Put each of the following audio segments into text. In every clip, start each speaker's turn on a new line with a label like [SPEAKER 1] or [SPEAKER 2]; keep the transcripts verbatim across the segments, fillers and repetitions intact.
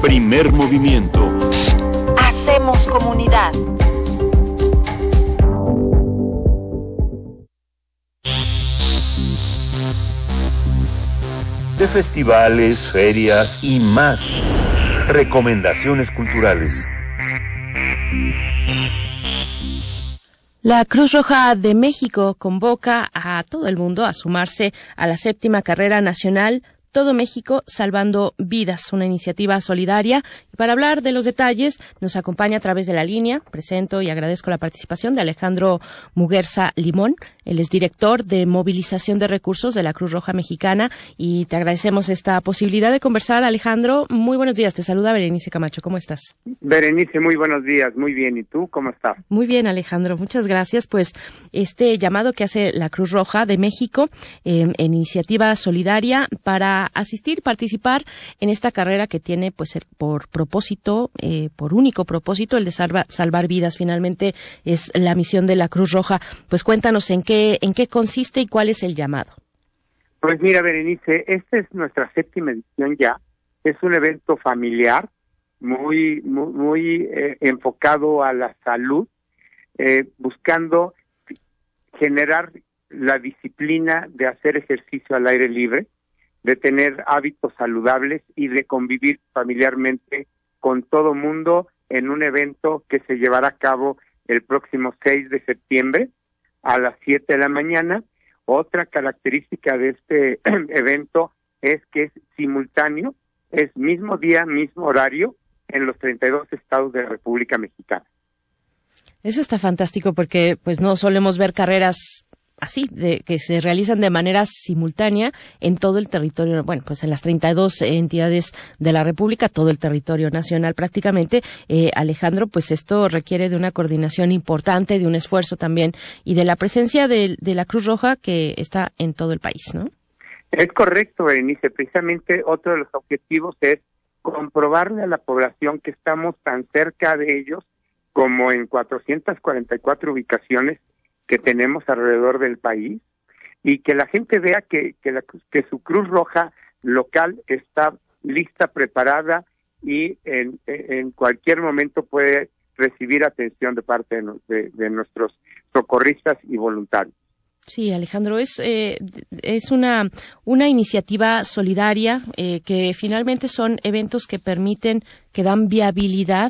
[SPEAKER 1] Primer movimiento.
[SPEAKER 2] Hacemos comunidad.
[SPEAKER 1] De festivales, ferias y más. Recomendaciones culturales.
[SPEAKER 3] La Cruz Roja de México convoca a todo el mundo a sumarse a la séptima carrera nacional Todo México Salvando Vidas, una iniciativa solidaria. Y para hablar de los detalles, nos acompaña a través de la línea. Presento y agradezco la participación de Alejandro Muguerza Limón. Él es director de movilización de recursos de la Cruz Roja Mexicana y te agradecemos esta posibilidad de conversar. Alejandro, muy buenos días. Te saluda Berenice Camacho. ¿Cómo estás?
[SPEAKER 4] Berenice, muy buenos días. Muy bien. ¿Y tú cómo estás?
[SPEAKER 3] Muy bien, Alejandro. Muchas gracias. Pues este llamado que hace la Cruz Roja de México eh, en iniciativa solidaria para asistir, participar en esta carrera que tiene pues el, por propósito, eh, por único propósito, el de salva, salvar vidas. Finalmente es la misión de la Cruz Roja. Pues cuéntanos en qué, en qué consiste y cuál es el llamado.
[SPEAKER 4] Pues mira, Berenice, esta es nuestra séptima edición ya. Es un evento familiar, muy, muy, muy eh, enfocado a la salud, eh, buscando generar la disciplina de hacer ejercicio al aire libre, de tener hábitos saludables y de convivir familiarmente con todo mundo en un evento que se llevará a cabo el próximo seis de septiembre a las siete de la mañana. Otra característica de este evento es que es simultáneo, es mismo día, mismo horario en los treinta y dos estados de la República Mexicana.
[SPEAKER 3] Eso está fantástico porque pues no solemos ver carreras así, de, que se realizan de manera simultánea en todo el territorio, bueno, pues en las treinta y dos entidades de la República, todo el territorio nacional prácticamente. Eh, Alejandro, pues esto requiere de una coordinación importante, de un esfuerzo también y de la presencia de, de la Cruz Roja que está en todo el país, ¿no?
[SPEAKER 4] Es correcto, Berenice. Precisamente otro de los objetivos es comprobarle a la población que estamos tan cerca de ellos como en cuatrocientas cuarenta y cuatro ubicaciones que tenemos alrededor del país y que la gente vea que que, la, que su Cruz Roja local está lista, preparada y en, en cualquier momento puede recibir atención de parte de, de, de nuestros socorristas y voluntarios.
[SPEAKER 3] Sí, Alejandro, es eh, es una una iniciativa solidaria eh, que finalmente son eventos que permiten, que dan viabilidad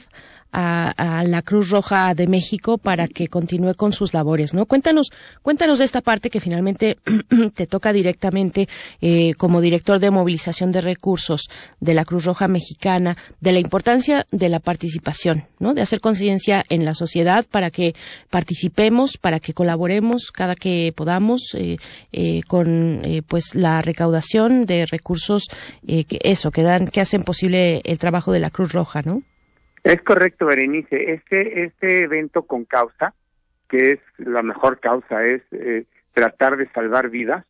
[SPEAKER 3] a, a la Cruz Roja de México para que continúe con sus labores, ¿no? Cuéntanos, cuéntanos de esta parte que finalmente te toca directamente eh, como director de movilización de recursos de la Cruz Roja Mexicana, de la importancia de la participación, ¿no? De hacer conciencia en la sociedad para que participemos, para que colaboremos cada que podamos eh, eh, con eh, pues la recaudación de recursos eh, que eso que dan, que hacen posible el trabajo de la Cruz Roja, ¿no?
[SPEAKER 4] Es correcto, Berenice. Este este evento con causa, que es la mejor causa, es eh, tratar de salvar vidas,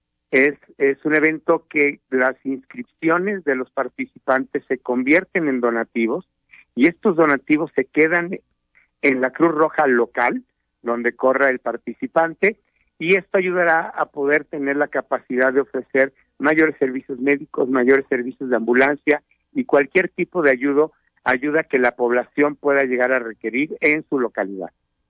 [SPEAKER 4] es es un evento que las inscripciones de los participantes se convierten en donativos y estos donativos se quedan en la Cruz Roja local, donde corra el participante, y esto ayudará a poder tener la capacidad de ofrecer mayores servicios médicos, mayores servicios de ambulancia y cualquier tipo de ayuda ayuda que la población pueda llegar a requerir en su localidad.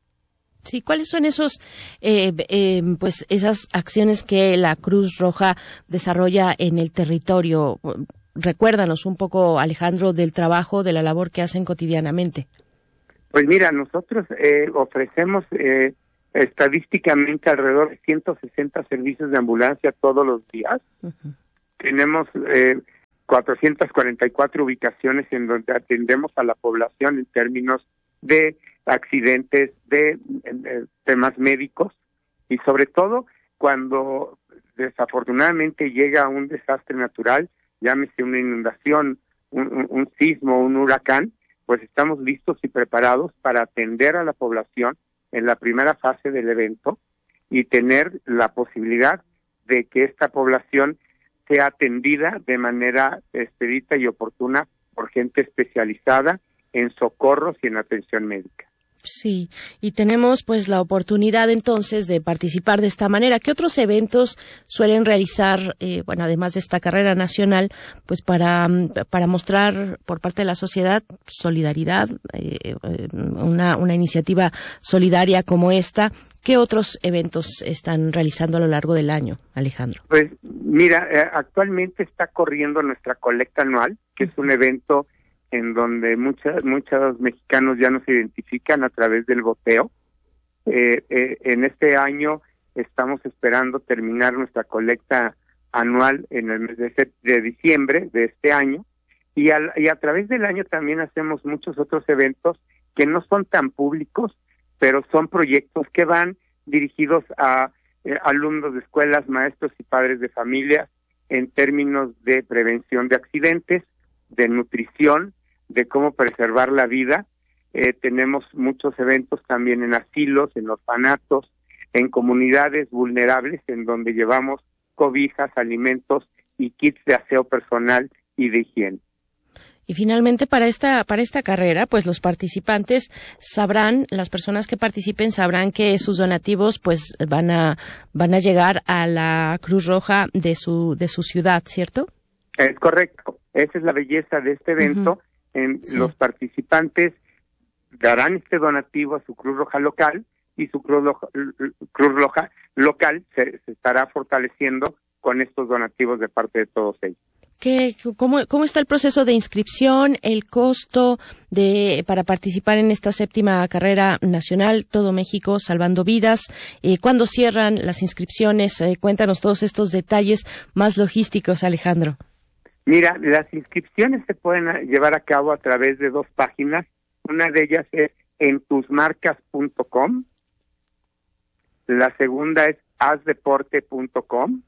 [SPEAKER 3] Sí, ¿cuáles son esos, eh, eh, pues esas acciones que la Cruz Roja desarrolla en el territorio? Recuérdanos un poco, Alejandro, del trabajo, de la labor que hacen cotidianamente.
[SPEAKER 4] Pues mira, nosotros eh, ofrecemos eh, estadísticamente alrededor de ciento sesenta servicios de ambulancia todos los días. Uh-huh. Tenemos eh, cuatrocientas cuarenta y cuatro ubicaciones en donde atendemos a la población en términos de accidentes, de, de temas médicos y sobre todo cuando desafortunadamente llega un desastre natural, llámese una inundación, un, un, un sismo, un huracán, pues estamos listos y preparados para atender a la población en la primera fase del evento y tener la posibilidad de que esta población sea atendida de manera expedita y oportuna por gente especializada en socorros y en atención médica.
[SPEAKER 3] Sí, y tenemos pues la oportunidad entonces de participar de esta manera. ¿Qué otros eventos suelen realizar, eh, bueno, además de esta carrera nacional, pues para, para mostrar por parte de la sociedad solidaridad, eh, una, una iniciativa solidaria como esta? ¿Qué otros eventos están realizando a lo largo del año, Alejandro?
[SPEAKER 4] Pues mira, eh, actualmente está corriendo nuestra colecta anual, que es un evento en donde muchas, muchos mexicanos ya nos identifican a través del boteo. Eh, eh, en este año estamos esperando terminar nuestra colecta anual en el mes de, de diciembre de este año, y, al, y a través del año también hacemos muchos otros eventos que no son tan públicos, pero son proyectos que van dirigidos a eh, alumnos de escuelas, maestros y padres de familia en términos de prevención de accidentes, de nutrición, de cómo preservar la vida. Eh, tenemos muchos eventos también en asilos, en orfanatos, en comunidades vulnerables, en donde llevamos cobijas, alimentos y kits de aseo personal y de higiene.
[SPEAKER 3] Y finalmente para esta para esta carrera, pues los participantes sabrán, las personas que participen sabrán que sus donativos pues van a van a llegar a la Cruz Roja de su de su ciudad, ¿cierto?
[SPEAKER 4] Es correcto. Esa es la belleza de este evento. Uh-huh. En, sí. Los participantes darán este donativo a su Cruz Roja local, y su Cruz Roja, Cruz Roja local se, se estará fortaleciendo con estos donativos de parte de todos ellos.
[SPEAKER 3] ¿Qué, cómo, ¿Cómo está el proceso de inscripción, el costo de para participar en esta séptima carrera nacional Todo México Salvando Vidas? Eh, ¿Cuándo cierran las inscripciones? Eh, cuéntanos todos estos detalles más logísticos, Alejandro.
[SPEAKER 4] Mira, las inscripciones se pueden llevar a cabo a través de dos páginas. Una de ellas es en tus marcas punto com. La segunda es haz deporte punto com.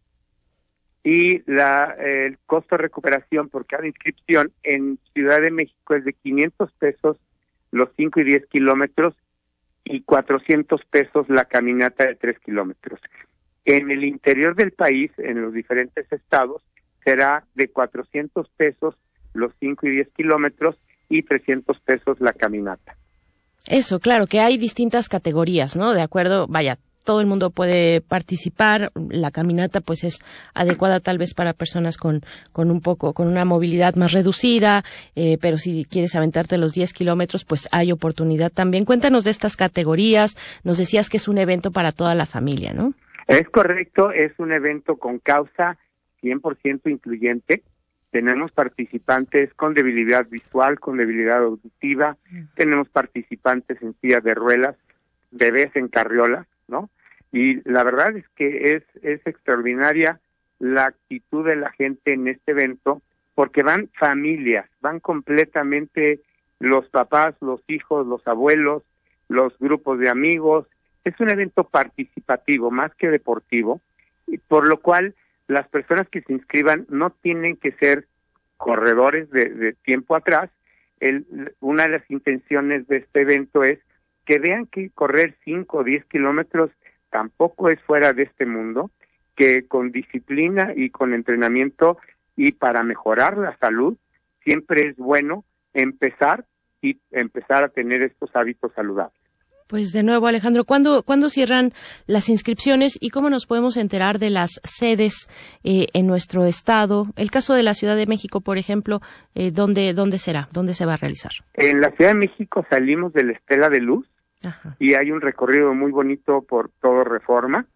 [SPEAKER 4] Y la, eh, el costo de recuperación por cada inscripción en Ciudad de México es de quinientos pesos los cinco y diez kilómetros y cuatrocientos pesos la caminata de tres kilómetros. En el interior del país, en los diferentes estados, será de cuatrocientos pesos los cinco y diez kilómetros y trescientos pesos la caminata.
[SPEAKER 3] Eso, claro, que hay distintas categorías, ¿no? De acuerdo, vaya, todo el mundo puede participar. La caminata pues es adecuada tal vez para personas con con un poco con una movilidad más reducida, eh, pero si quieres aventarte los diez kilómetros pues hay oportunidad también. Cuéntanos de estas categorías. Nos decías que es un evento para toda la familia, ¿no?
[SPEAKER 4] Es correcto, es un evento con causa cien por ciento incluyente. Tenemos participantes con debilidad visual, con debilidad auditiva, mm. tenemos participantes en sillas de ruedas, bebés en carriolas, ¿no? Y la verdad es que es, es extraordinaria la actitud de la gente en este evento, porque van familias, van completamente los papás, los hijos, los abuelos, los grupos de amigos. Es un evento participativo, más que deportivo, y por lo cual las personas que se inscriban no tienen que ser corredores de, de tiempo atrás. El, una de las intenciones de este evento es que vean que correr cinco o diez kilómetros tampoco es fuera de este mundo, que con disciplina y con entrenamiento y para mejorar la salud, siempre es bueno empezar y empezar a tener estos hábitos saludables.
[SPEAKER 3] Pues de nuevo, Alejandro, ¿cuándo, ¿cuándo cierran las inscripciones y cómo nos podemos enterar de las sedes eh, en nuestro estado? El caso de la Ciudad de México, por ejemplo, eh, ¿dónde, ¿dónde será? ¿Dónde se va a realizar?
[SPEAKER 4] En la Ciudad de México salimos de la Estela de Luz. Ajá. Y hay un recorrido muy bonito por todo Reforma.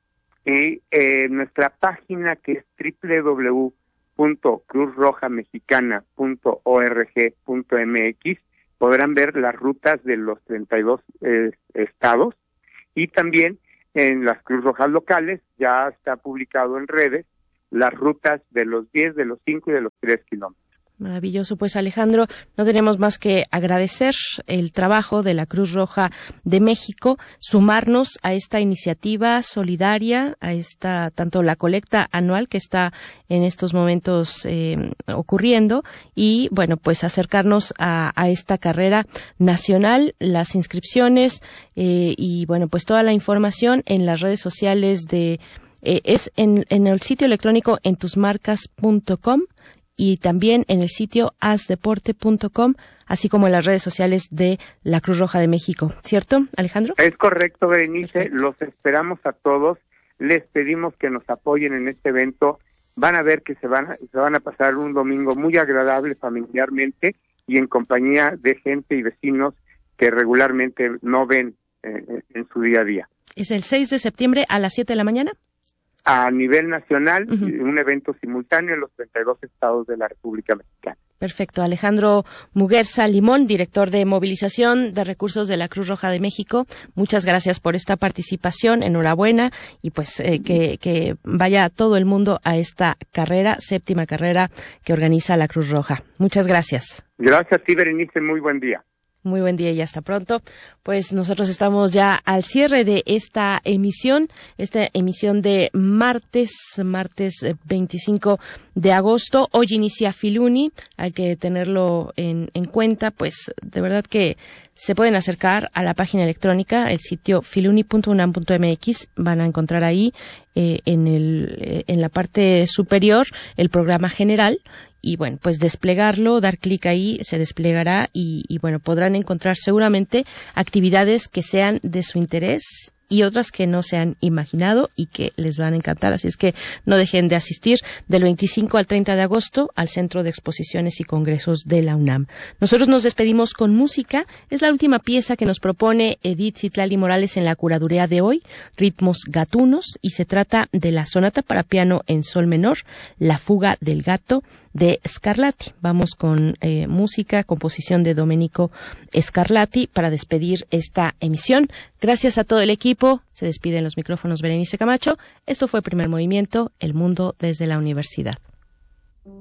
[SPEAKER 4] Y eh, nuestra página, que es doble u doble u doble u punto cruz roja mexicana punto org punto m x, podrán ver las rutas de los treinta y dos eh, estados, y también en las Cruz Rojas locales ya está publicado en redes las rutas de los diez, de los cinco y de los tres kilómetros.
[SPEAKER 3] Maravilloso, pues Alejandro, no tenemos más que agradecer el trabajo de la Cruz Roja de México, sumarnos a esta iniciativa solidaria, a esta, tanto la colecta anual que está en estos momentos eh, ocurriendo, y bueno, pues acercarnos a, a esta carrera nacional, las inscripciones eh, y bueno, pues toda la información en las redes sociales de, eh, es en, en el sitio electrónico en tus marcas punto com. y también en el sitio haz deporte punto com, así como en las redes sociales de la Cruz Roja de México. ¿Cierto, Alejandro?
[SPEAKER 4] Es correcto, Berenice.
[SPEAKER 3] Perfecto.
[SPEAKER 4] Los esperamos a todos. Les pedimos que nos apoyen en este evento. Van a ver que se van a, se van a pasar un domingo muy agradable familiarmente y en compañía de gente y vecinos que regularmente no ven eh, en su día a día.
[SPEAKER 3] ¿Es el seis de septiembre a las siete de la mañana?
[SPEAKER 4] A nivel nacional,
[SPEAKER 3] Uh-huh.
[SPEAKER 4] un evento simultáneo en los treinta y dos estados de la República Mexicana.
[SPEAKER 3] Perfecto. Alejandro Muguerza Limón, director de movilización de recursos de la Cruz Roja de México, muchas gracias por esta participación, enhorabuena, y pues eh, que, que vaya todo el mundo a esta carrera, séptima carrera que organiza la Cruz Roja. Muchas gracias.
[SPEAKER 4] Gracias a ti, Berenice, muy buen día.
[SPEAKER 3] Muy buen día y hasta pronto. Pues nosotros estamos ya al cierre de esta emisión, esta emisión de martes, martes veinticinco de agosto. Hoy inicia Filuni, hay que tenerlo en, en cuenta, pues de verdad que se pueden acercar a la página electrónica, el sitio filuni punto unam punto mx, van a encontrar ahí eh, en el eh, en la parte superior el programa general. Y bueno, pues desplegarlo, dar clic ahí, se desplegará y, y bueno, podrán encontrar seguramente actividades que sean de su interés y otras que no se han imaginado y que les van a encantar. Así es que no dejen de asistir del veinticinco al treinta de agosto al Centro de Exposiciones y Congresos de la UNAM. Nosotros nos despedimos con música. Es la última pieza que nos propone Edith Citlali Morales en la curaduría de hoy, Ritmos Gatunos, y se trata de la sonata para piano en sol menor, La fuga del gato, de Scarlatti. Vamos con eh, música, composición de Domenico Scarlatti para despedir esta emisión. Gracias a todo el equipo. Se despiden los micrófonos Berenice Camacho. Esto fue Primer Movimiento, El Mundo desde la Universidad.